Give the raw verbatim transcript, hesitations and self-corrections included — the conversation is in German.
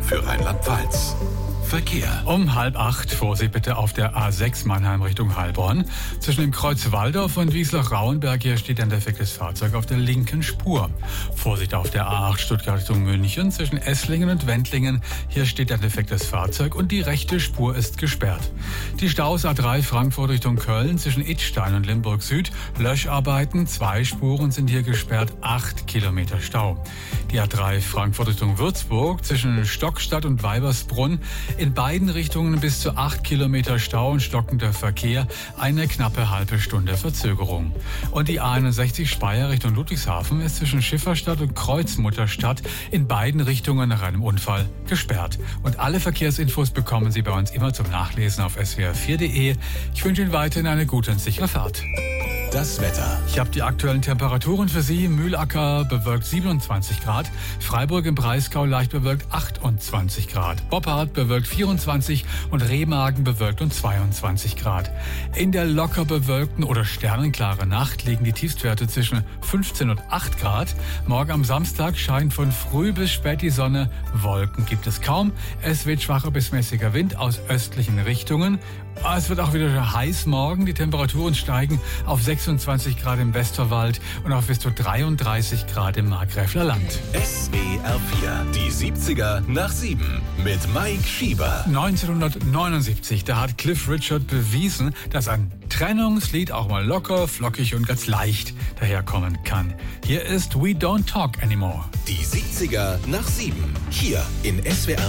für Rheinland-Pfalz. Verkehr. Um halb acht, Vorsicht bitte auf der A sechs Mannheim Richtung Heilbronn. Zwischen dem Kreuz Waldorf und Wieslach-Rauenberg hier steht ein defektes Fahrzeug auf der linken Spur. Vorsicht auf der A acht Stuttgart Richtung München. Zwischen Esslingen und Wendlingen hier steht ein defektes Fahrzeug und die rechte Spur ist gesperrt. Die Staus A drei Frankfurt Richtung Köln zwischen Idstein und Limburg Süd. Löscharbeiten, zwei Spuren sind hier gesperrt, acht Kilometer Stau. Die A drei Frankfurt Richtung Würzburg zwischen Stockstadt und Weibersbrunn. In beiden Richtungen bis zu acht Kilometer Stau und stockender Verkehr, eine knappe halbe Stunde Verzögerung. Und die A einundsechzig Speyer Richtung Ludwigshafen ist zwischen Schifferstadt und Kreuzmutterstadt in beiden Richtungen nach einem Unfall gesperrt. Und alle Verkehrsinfos bekommen Sie bei uns immer zum Nachlesen auf s w r vier punkt d e. Ich wünsche Ihnen weiterhin eine gute und sichere Fahrt. Das Wetter. Ich habe die aktuellen Temperaturen für Sie. Mühlacker bewölkt siebenundzwanzig Grad, Freiburg im Breisgau leicht bewölkt achtundzwanzig Grad, Boppard bewölkt vierundzwanzig und Remagen bewölkt und zweiundzwanzig Grad. In der locker bewölkten oder sternenklaren Nacht liegen die Tiefstwerte zwischen fünfzehn und acht Grad. Morgen am Samstag scheint von früh bis spät die Sonne. Wolken gibt es kaum. Es wird schwacher bis mäßiger Wind aus östlichen Richtungen. Es wird auch wieder heiß morgen. Die Temperaturen steigen auf sechsundzwanzig Grad im Westerwald und auf bis zu dreiunddreißig Grad im Markgräfler Land. S W R vier, die siebziger nach sieben mit Mike Schieber. neunzehnhundertneunundsiebzig, da hat Cliff Richard bewiesen, dass ein Trennungslied auch mal locker, flockig und ganz leicht daherkommen kann. Hier ist We Don't Talk Anymore. Die siebziger nach sieben, hier in S W R